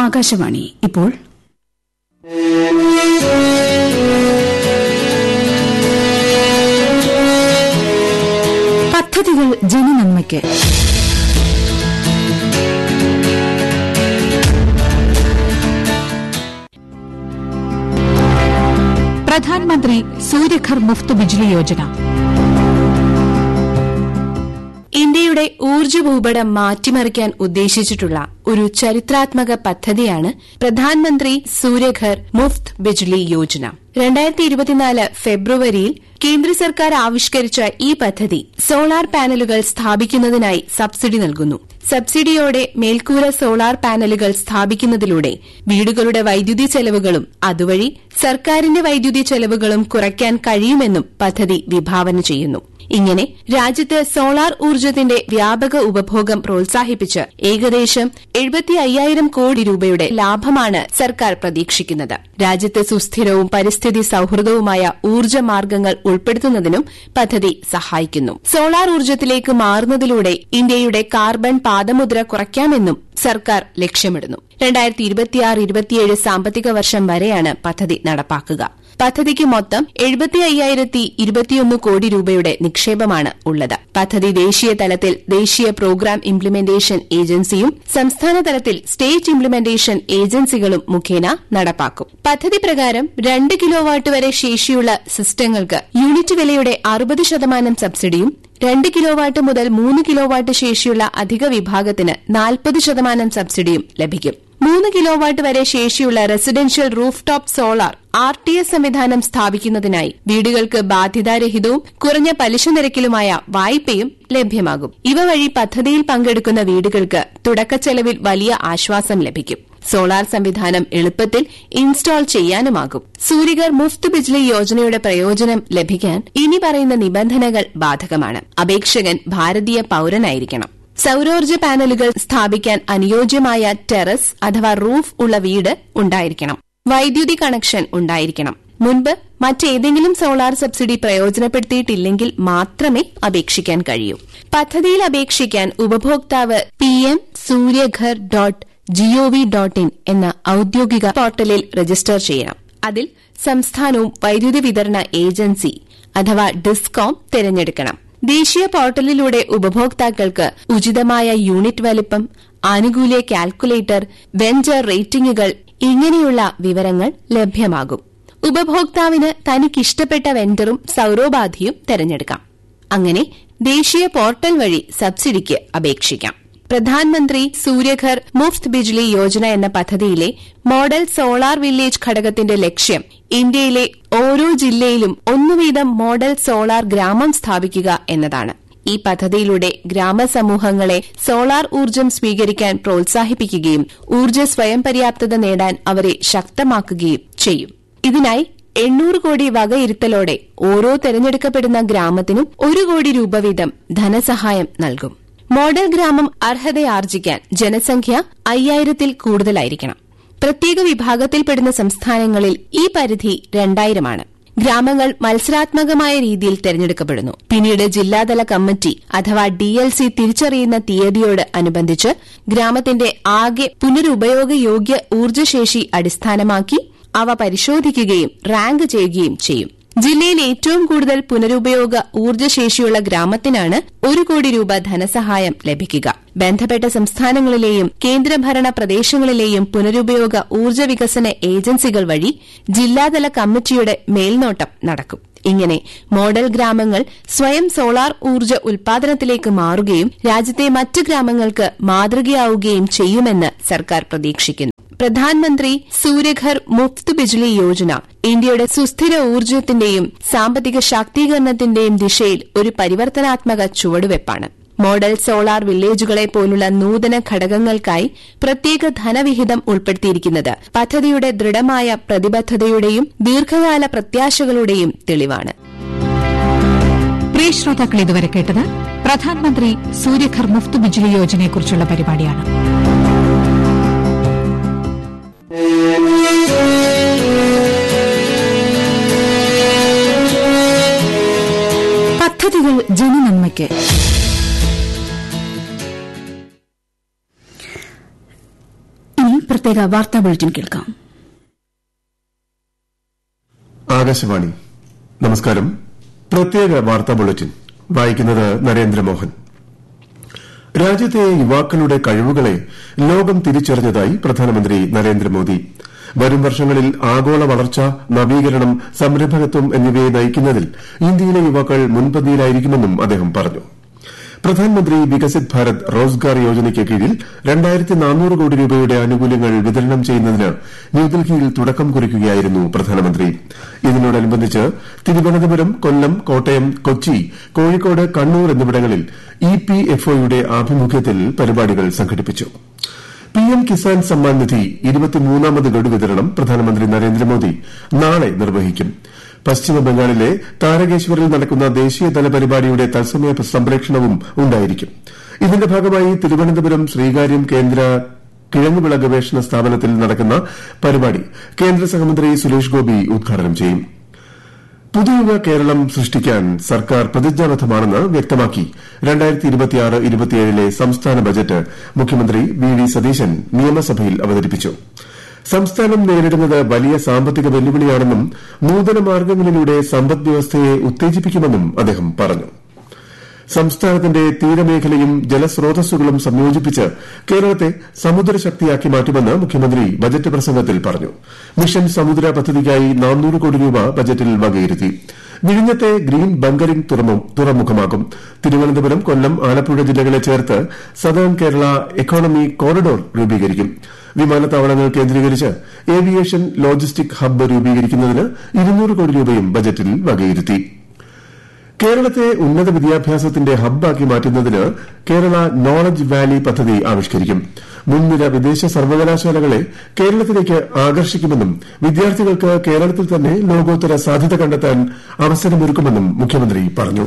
ആകാശവാണി. ഇപ്പോൾ പദ്ധതികൾ ജനനന്മയ്ക്ക്. പ്രധാനമന്ത്രി സൂര്യഘർ മുഫ്ത് ബിജ്ലി യോജന. ഇന്ത്യയുടെ ഊർജ്ജ ഭൂപടം മാറ്റിമറിക്കാൻ ഉദ്ദേശിച്ചിട്ടുള്ള ഒരു ചരിത്രാത്മക പദ്ധതിയാണ് പ്രധാനമന്ത്രി സൂര്യഘർ മുഫ്ത് ബിജ്ലി യോജന. 2024 ഫെബ്രുവരിയിൽ കേന്ദ്ര സർക്കാർ ആവിഷ്കരിച്ച ഈ പദ്ധതി സോളാർ പാനലുകൾ സ്ഥാപിക്കുന്നതിനായി സബ്സിഡി നൽകുന്നു. സബ്സിഡിയോടെ മേൽക്കൂര സോളാർ പാനലുകൾ സ്ഥാപിക്കുന്നതിലൂടെ വീടുകളുടെ വൈദ്യുതി ചെലവുകളും അതുവഴി സർക്കാരിന്റെ വൈദ്യുതി ചെലവുകളും കുറയ്ക്കാൻ കഴിയുമെന്നും പദ്ധതി വിഭാവന ചെയ്യുന്നു. ഇങ്ങനെ രാജ്യത്ത് സോളാർ ഊർജ്ജത്തിന്റെ വ്യാപക ഉപഭോഗം പ്രോത്സാഹിപ്പിച്ച് ഏകദേശം 75,000 കോടി രൂപയുടെ ലാഭമാണ് സർക്കാർ പ്രതീക്ഷിക്കുന്നത്. രാജ്യത്ത് സുസ്ഥിരവും പരിസ്ഥിതി സൌഹൃദവുമായ ഊർജ്ജ മാർഗ്ഗങ്ങൾ ഉൾപ്പെടുത്തുന്നതിനും പദ്ധതി സഹായിക്കുന്നു. സോളാർ ഊർജ്ജത്തിലേക്ക് മാറുന്നതിലൂടെ ഇന്ത്യയുടെ കാർബൺ പാദമുദ്ര കുറയ്ക്കാമെന്നും സർക്കാർ ലക്ഷ്യമിടുന്നു. 2026-27 സാമ്പത്തിക വർഷം വരെയാണ് പദ്ധതി നടപ്പാക്കുക. പദ്ധതിക്ക് മൊത്തം 75,021 കോടി രൂപയുടെ നിക്ഷേപമാണ് ഉള്ളത്. പദ്ധതി ദേശീയ തലത്തിൽ ദേശീയ പ്രോഗ്രാം ഇംപ്ലിമെന്റേഷൻ ഏജൻസിയും സംസ്ഥാന തലത്തിൽ സ്റ്റേറ്റ് ഇംപ്ലിമെന്റേഷൻ ഏജൻസികളും മുഖേന നടപ്പാക്കും. പദ്ധതി പ്രകാരം 2 കിലോവാട്ട് വരെ ശേഷിയുള്ള സിസ്റ്റങ്ങൾക്ക് യൂണിറ്റ് വിലയുടെ 60% സബ്സിഡിയും 2 കിലോവാട്ട് മുതൽ 3 കിലോവാട്ട് ശേഷിയുള്ള അധിക വിഭാഗത്തിന് 40% സബ്സിഡിയും ലഭിക്കും. 3 കിലോവാട്ട് വരെ ശേഷിയുള്ള residential roof top solar RTS സംവിധാനം സ്ഥാപിക്കുന്നതിനായി വീടുകൾക്ക് ബാധ്യതാരഹിതവും കുറഞ്ഞ പലിശ നിരക്കിലുമായ വായ്പയും ലഭ്യമാകും. ഇവ വഴി പദ്ധതിയിൽ പങ്കെടുക്കുന്ന വീടുകൾക്ക് തുടക്കച്ചെലവിൽ വലിയ ആശ്വാസം ലഭിക്കും. സോളാർ സംവിധാനം എളുപ്പത്തിൽ ഇൻസ്റ്റാൾ ചെയ്യാനുമാകും. സൂര്യഘർ മുഫ്ത് ബിജ്ലി യോജനയുടെ പ്രയോജനം ലഭിക്കാൻ ഇനി പറയുന്ന നിബന്ധനകൾ ബാധകമാണ്. അപേക്ഷകൻ ഭാരതീയ പൌരനായിരിക്കണം. സൌരോർജ്ജ പാനലുകൾ സ്ഥാപിക്കാൻ അനുയോജ്യമായ ടെറസ് അഥവാ റൂഫ് ഉള്ള വീട് ഉണ്ടായിരിക്കണം. വൈദ്യുതി കണക്ഷൻ ഉണ്ടായിരിക്കണം. മുൻപ് മറ്റേതെങ്കിലും സോളാർ സബ്സിഡി പ്രയോജനപ്പെടുത്തിയിട്ടില്ലെങ്കിൽ മാത്രമേ അപേക്ഷിക്കാൻ കഴിയൂ. പദ്ധതിയിൽ അപേക്ഷിക്കാൻ ഉപഭോക്താവ് pmsuryaghar.gov.in എന്ന ഔദ്യോഗിക പോർട്ടലിൽ രജിസ്റ്റർ ചെയ്യണം. അതിൽ സംസ്ഥാനവും വൈദ്യുതി വിതരണ ഏജൻസി അഥവാ ഡിസ്കോം തിരഞ്ഞെടുക്കണം. ദേശീയ പോർട്ടലിലൂടെ ഉപഭോക്താക്കൾക്ക് ഉചിതമായ യൂണിറ്റ് വലിപ്പം, ആനുകൂല്യ കാൽക്കുലേറ്റർ, വെൻഡർ റേറ്റിംഗുകൾ ഇങ്ങനെയുള്ള വിവരങ്ങൾ ലഭ്യമാകും. ഉപഭോക്താവിന് തനിക്കിഷ്ടപ്പെട്ട വെൻഡറും സൌരോപാധിയും തിരഞ്ഞെടുക്കാം. അങ്ങനെ ദേശീയ പോർട്ടൽ വഴി സബ്സിഡിക്ക് അപേക്ഷിക്കാം. പ്രധാനമന്ത്രി സൂര്യഘർ മുഫ്ത് ബിജ്ലി യോജന എന്ന പദ്ധതിയിലെ മോഡൽ സോളാർ വില്ലേജ് ഘടകത്തിന്റെ ലക്ഷ്യം ഇന്ത്യയിലെ ഓരോ ജില്ലയിലും ഒന്നുവീതം മോഡൽ സോളാർ ഗ്രാമം സ്ഥാപിക്കുക എന്നതാണ്. ഈ പദ്ധതിയിലൂടെ ഗ്രാമസമൂഹങ്ങളെ സോളാർ ഊർജ്ജം സ്വീകരിക്കാൻ പ്രോത്സാഹിപ്പിക്കുകയും ഊർജ്ജ സ്വയം പര്യാപ്തത നേടാൻ അവരെ ശക്തമാക്കുകയും ചെയ്യും. ഇതിനായി 800 കോടി വകയിരുത്തലോടെ ഓരോ തെരഞ്ഞെടുക്കപ്പെടുന്ന ഗ്രാമത്തിനും 1 കോടി രൂപ വീതം ധനസഹായം നൽകും. മോഡൽ ഗ്രാമം അർഹതയാർജിക്കാൻ ജനസംഖ്യ 5000-ൽ കൂടുതലായിരിക്കണം. പ്രത്യേക വിഭാഗത്തിൽപ്പെടുന്ന സംസ്ഥാനങ്ങളിൽ ഈ പരിധി 2000 ആണ്. ഗ്രാമങ്ങൾ മത്സരാത്മകമായ രീതിയിൽ തെരഞ്ഞെടുക്കപ്പെടുന്നു. പിന്നീട് ജില്ലാതല കമ്മിറ്റി അഥവാ DLC തിരിച്ചറിയുന്ന തീയതിയോട് അനുബന്ധിച്ച് ഗ്രാമത്തിന്റെ ആകെ പുനരുപയോഗയോഗ്യ ഊർജ്ജശേഷി അടിസ്ഥാനമാക്കി അവ പരിശോധിക്കുകയും റാങ്ക് ചെയ്യുകയും ചെയ്യും. ജില്ലയിൽ ഏറ്റവും കൂടുതൽ പുനരുപയോഗ ഊർജ്ജശേഷിയുള്ള ഗ്രാമത്തിനാണ് 1 കോടി രൂപ ധനസഹായം ലഭിക്കുക. ബന്ധപ്പെട്ട സംസ്ഥാനങ്ങളിലെയും കേന്ദ്രഭരണ പ്രദേശങ്ങളിലെയും പുനരുപയോഗ ഊർജ്ജ വികസന ഏജൻസികൾ വഴി ജില്ലാതല കമ്മിറ്റിയുടെ മേൽനോട്ടം നടക്കും. ഇങ്ങനെ മോഡൽ ഗ്രാമങ്ങൾ സ്വയം സോളാർ ഊർജ്ജ ഉൽപാദനത്തിലേക്ക് മാറുകയും രാജ്യത്തെ മറ്റ് ഗ്രാമങ്ങൾക്ക് മാതൃകയാവുകയും ചെയ്യുമെന്ന് സർക്കാർ പ്രതീക്ഷിക്കുന്നു. പ്രധാനമന്ത്രി സൂര്യഘർ മുഫ്ത് ബിജ്ലി യോജന ഇന്ത്യയുടെ സുസ്ഥിര ഊർജ്ജത്തിന്റെയും സാമ്പത്തിക ശാക്തീകരണത്തിന്റെയും ദിശയിൽ ഒരു പരിവർത്തനാത്മക ചുവടുവയ്പ്പാണ്. മോഡൽ സോളാർ വില്ലേജുകളെ പോലുള്ള നൂതന ഘടകങ്ങൾക്കായി പ്രത്യേക ധനവിഹിതം ഉൾപ്പെടുത്തിയിരിക്കുന്നത് പദ്ധതിയുടെ ദൃഢമായ പ്രതിബദ്ധതയുടെയും ദീർഘകാല പ്രത്യാശകളുടെയും തെളിവാണ്. പ്രിയ ശ്രോതാക്കൾ, ഇതുവരെ കേട്ടത് പ്രധാനമന്ത്രി സൂര്യഘർ മുഫ്ത് ബിജ്ലി യോജനയെക്കുറിച്ചുള്ള പരിപാടിയാണ്. പദ്ധതികൾ ജനനന്മയ്ക്ക്. ഇനി പ്രത്യേക വാർത്താ ബുള്ളറ്റിൻ കേൾക്കാം. ആകാശവാണി. നമസ്കാരം. പ്രത്യേക വാർത്താ ബുള്ളറ്റിൻ വായിക്കുന്നത് നരേന്ദ്രമോഹൻ. രാജ്യത്തെ യുവാക്കളുടെ കഴിവുകളെ ലോകം തിരിച്ചറിഞ്ഞതായി പ്രധാനമന്ത്രി നരേന്ദ്രമോദി. വരും വർഷങ്ങളിൽ ആഗോള വളർച്ച, നവീകരണം, സംരംഭകത്വം എന്നിവയെ നയിക്കുന്നതിൽ ഇന്ത്യയിലെ യുവാക്കൾ മുൻപന്തിയിലായിരിക്കുമെന്നും അദ്ദേഹം പറഞ്ഞു. പ്രധാനമന്ത്രി വികസിത് ഭാരത് റോസ്ഗാർ യോജനയ്ക്ക് കീഴിൽ 2400 കോടി രൂപയുടെ ആനുകൂല്യങ്ങൾ വിതരണം ചെയ്യുന്നതിന് ന്യൂഡൽഹിയിൽ തുടക്കം കുറിക്കുകയായിരുന്നു പ്രധാനമന്ത്രി. ഇതിനോടനുബന്ധിച്ച് തിരുവനന്തപുരം, കൊല്ലം, കോട്ടയം, കൊച്ചി, കോഴിക്കോട്, കണ്ണൂർ എന്നിവിടങ്ങളിൽ EPFOയുടെ ആഭിമുഖ്യത്തിൽ പരിപാടികൾ സംഘടിപ്പിച്ചു. PM കിസാൻ സമ്മാൻ നിധി 23ാമത് ഗഡു വിതരണം പ്രധാനമന്ത്രി നരേന്ദ്രമോദി നാളെ നിർവഹിക്കും. പശ്ചിമബംഗാളിലെ താരകേശ്വറിൽ നടക്കുന്ന ദേശീയതല പരിപാടിയുടെ തത്സമയ സംപ്രേഷണവും ഉണ്ടായിരിക്കും. ഇതിന്റെ ഭാഗമായി തിരുവനന്തപുരം ശ്രീകാര്യം കേന്ദ്ര കിഴങ്ങുവിള ഗവേഷണ സ്ഥാപനത്തിൽ നടക്കുന്ന പരിപാടി കേന്ദ്ര സഹമന്ത്രി സുരേഷ് ഗോപി ഉദ്ഘാടനം ചെയ്യും. പുതുയുഗ കേരളം സൃഷ്ടിക്കാൻ സർക്കാർ പ്രതിജ്ഞാബദ്ധമാണെന്ന് വ്യക്തമാക്കി 2026-27 സംസ്ഥാന ബജറ്റ് മുഖ്യമന്ത്രി VD സതീശൻ നിയമസഭയിൽ അവതരിപ്പിച്ചു. സംസ്ഥാനം നേരിടുന്നത് വലിയ സാമ്പത്തിക വെല്ലുവിളിയാണെന്നും നൂതന മാർഗ്ഗങ്ങളിലൂടെ സമ്പദ്വ്യവസ്ഥയെ ഉത്തേജിപ്പിക്കുമെന്നും അദ്ദേഹം പറഞ്ഞു. സംസ്ഥാനത്തിന്റെ തീരമേഖലയും ജലസ്രോതസ്സുകളും സംയോജിപ്പിച്ച് കേരളത്തെ സമുദ്രശക്തിയാക്കി മാറ്റുമെന്ന് മുഖ്യമന്ത്രി ബജറ്റ് പ്രസംഗത്തിൽ പറഞ്ഞു. മിഷൻ സമുദ്ര പദ്ധതിക്കായി 400 കോടി രൂപ ബജറ്റിൽ വകയിരുത്തി. വിഴിഞ്ഞത്തെ ഗ്രീൻ ബങ്കറിംഗ് തുറമുഖമാക്കും. തിരുവനന്തപുരം, കൊല്ലം, ആലപ്പുഴ ജില്ലകളെ ചേർത്ത് സദേൺ കേരള എക്കോണമി കോറിഡോർ രൂപീകരിക്കും. വിമാനത്താവളങ്ങൾ കേന്ദ്രീകരിച്ച് ഏവിയേഷൻ ലോജിസ്റ്റിക് ഹബ്ബ് രൂപീകരിക്കുന്നതിന് 200 കോടി രൂപയും ബജറ്റിൽ വകയിരുത്തി. കേരളത്തെ ഉന്നത വിദ്യാഭ്യാസത്തിന്റെ ഹബ്ബാക്കി മാറ്റുന്നതിന് കേരള നോളജ് വാലി പദ്ധതി ആവിഷ്കരിക്കും. മുൻനിര വിദേശ സർവകലാശാലകളെ കേരളത്തിലേക്ക് ആകർഷിക്കുമെന്നും വിദ്യാർത്ഥികൾക്ക് കേരളത്തിൽ തന്നെ ലോകോത്തര സാധ്യത കണ്ടെത്താൻ അവസരമൊരുക്കുമെന്നും മുഖ്യമന്ത്രി പറഞ്ഞു.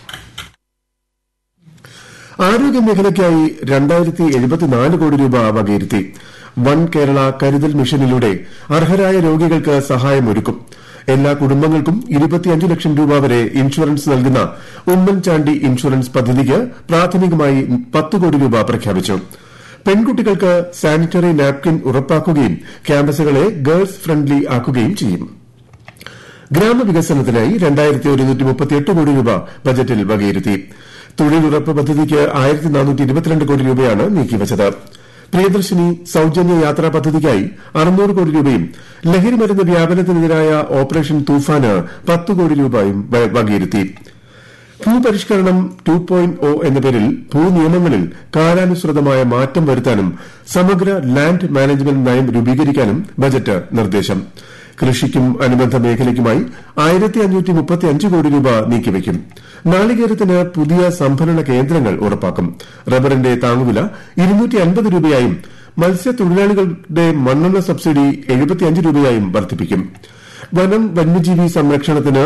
ആരോഗ്യമേഖലയ്ക്കായി 2074 കോടി രൂപ വകയിരുത്തി. വൺ കേരള കരുതൽ മിഷനിലൂടെ അർഹരായ രോഗികൾക്ക് സഹായമൊരുക്കും. എല്ലാ കുടുംബങ്ങൾക്കും 25 ലക്ഷം രൂപ വരെ ഇൻഷുറൻസ് നൽകുന്ന ഉമ്മൻചാണ്ടി ഇൻഷുറൻസ് പദ്ധതിക്ക് പ്രാഥമികമായി 10 കോടി രൂപ പ്രഖ്യാപിച്ചു. പെൺകുട്ടികൾക്ക് സാനിറ്ററി നാപ്കിൻ ഉറപ്പാക്കുകയും ക്യാമ്പസുകളെ ഗേൾസ് ഫ്രണ്ട്ലി ആക്കുകയും ചെയ്യും. ഗ്രാമവികസനത്തിനായി 2138 കോടി രൂപ ബജറ്റിൽ വകയിരുത്തി. തൊഴിലുറപ്പ് പദ്ധതിക്ക് 1422 കോടി രൂപയാണ് നീക്കിവച്ചത്. പ്രിയദർശിനി സൌജന്യ യാത്രാ പദ്ധതിക്കായി 600 കോടി രൂപയും ലഹരിമരുന്ന് വ്യാപനത്തിനെതിരായ ഓപ്പറേഷൻ തൂഫാന് 10 കോടി രൂപയും വകയിരുത്തി. ഭൂപരിഷ്കരണം 2.0 എന്ന പേരിൽ ഭൂനിയമങ്ങളിൽ കാലാനുസൃതമായ മാറ്റം വരുത്താനും സമഗ്ര ലാൻഡ് മാനേജ്മെന്റ് നയം രൂപീകരിക്കാനും ബജറ്റ് നിർദ്ദേശം. കൃഷിക്കും അനുബന്ധ മേഖലയ്ക്കുമായി 1535 കോടി രൂപ നീക്കിവയ്ക്കും. നാളികേരത്തിന് പുതിയ സംഭരണ കേന്ദ്രങ്ങൾ ഉറപ്പാക്കും. റബ്ബറിന്റെ താങ്ങുവില 250 രൂപയായും മത്സ്യത്തൊഴിലാളികളുടെ മണ്ണെണ്ണ സബ്സിഡി 75 രൂപയായും വർദ്ധിപ്പിക്കും. വനം വന്യജീവി സംരക്ഷണത്തിന്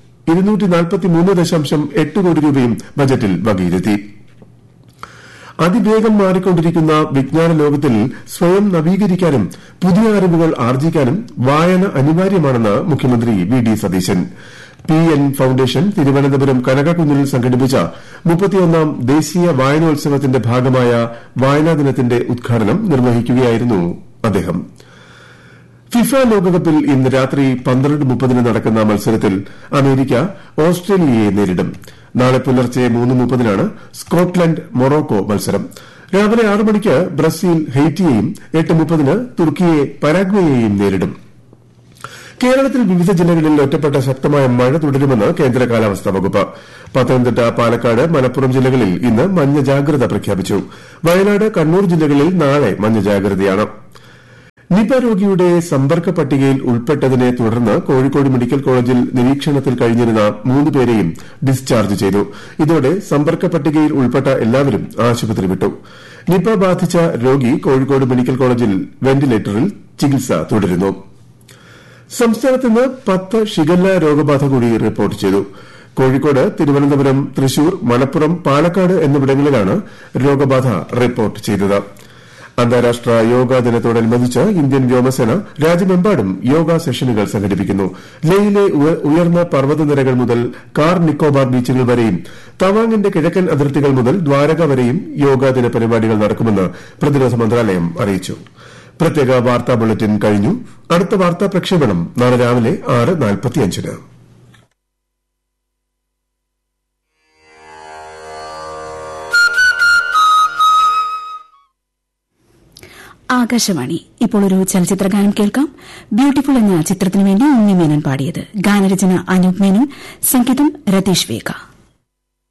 243.8 കോടി രൂപയും ബജറ്റിൽ വകയിരുത്തി. അതിവേഗം മാറിക്കൊണ്ടിരിക്കുന്ന വിജ്ഞാന ലോകത്തിൽ സ്വയം നവീകരിക്കാനും പുതിയ അറിവുകൾ ആർജിക്കാനും വായന അനിവാര്യമാണെന്ന് മുഖ്യമന്ത്രി VD Satheesan. PN foundation Thiruvananthapuram കനകക്കുന്നിൽ സംഘടിപ്പിച്ച 31ാം ദേശീയ വായനോത്സവത്തിന്റെ ഭാഗമായ വായനാ ദിനത്തിന്റെ ഉദ്ഘാടനം നിർവഹിക്കുകയായിരുന്നു അദ്ദേഹം. ഫിഫ ലോകകപ്പിൽ ഇന്ന് രാത്രി 12:30 നടക്കുന്ന മത്സരത്തിൽ അമേരിക്ക ഓസ്ട്രേലിയയെ നേരിടും. നാളെ പുലർച്ചെ 3:30 സ്കോട്ട്ലൻഡ് മൊറോക്കോ മത്സരം. രാവിലെ 6 മണിക്ക് ബ്രസീൽ ഹെയ്റ്റിയെയും 8:30 തുർക്കിയെ പരാഗ്വേയെയും നേരിടും. കേരളത്തിൽ വിവിധ ജില്ലകളിൽ ഒറ്റപ്പെട്ട ശക്തമായ മഴ തുടരുമെന്ന് കേന്ദ്ര കാലാവസ്ഥാ വകുപ്പ്. പത്തനംതിട്ട, പാലക്കാട്, മലപ്പുറം ജില്ലകളിൽ ഇന്ന് മഞ്ഞ ജാഗ്രത പ്രഖ്യാപിച്ചു. വയനാട്, കണ്ണൂർ ജില്ലകളിൽ നാളെ മഞ്ഞ ജാഗ്രതയാണ്. നിപ രോഗിയുടെ സമ്പർക്ക പട്ടികയിൽ ഉൾപ്പെട്ടതിനെ തുടർന്ന് കോഴിക്കോട് മെഡിക്കൽ കോളേജിൽ നിരീക്ഷണത്തിൽ കഴിഞ്ഞിരുന്ന 3 പേരെയും ഡിസ്ചാർജ് ചെയ്തു. ഇതോടെ സമ്പർക്ക പട്ടികയിൽ ഉൾപ്പെട്ട എല്ലാവരും ആശുപത്രി വിട്ടു. നിപ ബാധിച്ച രോഗി കോഴിക്കോട് മെഡിക്കൽ കോളേജിൽ വെന്റിലേറ്ററിൽ ചികിത്സ തുടരുന്നു. സംസ്ഥാനത്ത് ഇന്ന് 10 ഷിഗല്ല രോഗബാധ കൂടി റിപ്പോർട്ട് ചെയ്തു. കോഴിക്കോട്, തിരുവനന്തപുരം, തൃശൂർ, മലപ്പുറം, പാലക്കാട് എന്നിവിടങ്ങളിലാണ് രോഗബാധ റിപ്പോർട്ട് ചെയ്തത്. അന്താരാഷ്ട്ര യോഗാ ദിനത്തോടനുബന്ധിച്ച് ഇന്ത്യൻ വ്യോമസേന രാജ്യമെമ്പാടും യോഗ സെഷനുകൾ സംഘടിപ്പിക്കുന്നു. ലേയിലെ ഉയർന്ന പർവ്വതനിരകൾ മുതൽ കാർ നിക്കോബാർ ബീച്ചുകൾ വരെയും തവാങ്ങിന്റെ കിഴക്കൻ അതിർത്തികൾ മുതൽ ദ്വാരക വരെയും യോഗാ ദിന പരിപാടികൾ നടക്കുമെന്ന് പ്രതിരോധ മന്ത്രാലയം അറിയിച്ചു. പ്രത്യേക വാർത്താ ബുള്ളറ്റിൻ കഴിഞ്ഞു. അടുത്ത വാർത്താ പ്രക്ഷേപണം നാളെ രാവിലെ 6:45. ആകാശവാണി. ഇപ്പോൾ ഒരു ചലച്ചിത്രഗാനം കേൾക്കാം. ബ്യൂട്ടിഫുൾ എന്ന ചിത്രത്തിനുവേണ്ടി ഉണ്ണി മേനോൻ പാടിയത്. ഗാനരചന അനൂപ് മേനോൻ, സംഗീതം രതീഷ് വേഗ.